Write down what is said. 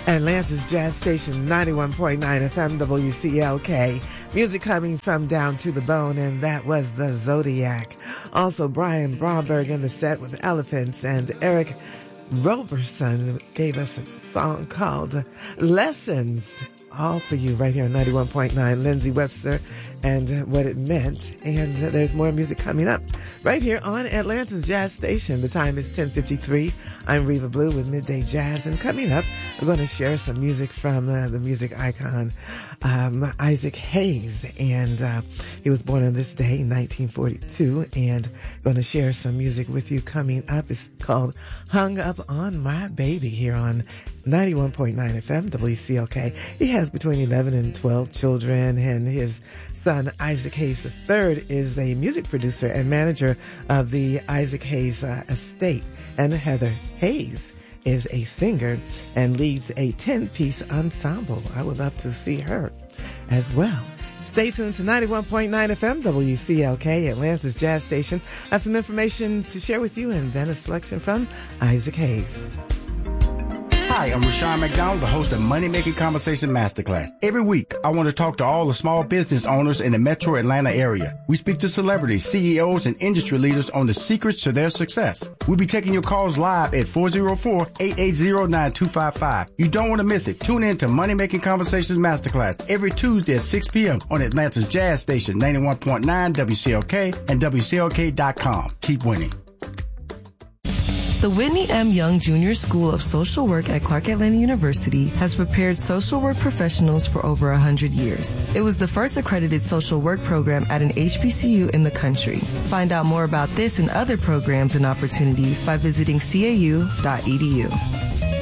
Atlanta's Jazz Station, 91.9 FM WCLK. Music coming from Down to the Bone, and that was the Zodiac. Also, Brian Bromberg in the set with Elephants, and Eric Roberson gave us a song called Lessons. All for you right here on 91.9, Lindsay Webster and What It Meant. And there's more music coming up right here on Atlanta's Jazz Station. The time is 10:53. I'm Reva Blue with Midday Jazz. And coming up, we're going to share some music from the music icon, Isaac Hayes. And he was born on this day in 1942. And going to share some music with you coming up. It's called Hung Up on My Baby here on 91.9 FM WCLK. He has between 11 and 12 children, and his son Isaac Hayes III is a music producer and manager of the Isaac Hayes estate. And Heather Hayes is a singer and leads a 10-piece ensemble. I would love to see her as well. Stay tuned to 91.9 FM WCLK, Atlanta's Jazz Station. I have some information to share with you and then a selection from Isaac Hayes. Hi, I'm Rashawn McDonald, the host of Money Making Conversation Masterclass. Every week, I want to talk to all the small business owners in the metro Atlanta area. We speak to celebrities, CEOs, and industry leaders on the secrets to their success. We'll be taking your calls live at 404-880-9255. You don't want to miss it. Tune in to Money Making Conversations Masterclass every Tuesday at 6 p.m. on Atlanta's Jazz Station, 91.9 WCLK and WCLK.com. Keep winning. The Whitney M. Young Jr. School of Social Work at Clark Atlanta University has prepared social work professionals for over 100 years. It was the first accredited social work program at an HBCU in the country. Find out more about this and other programs and opportunities by visiting cau.edu.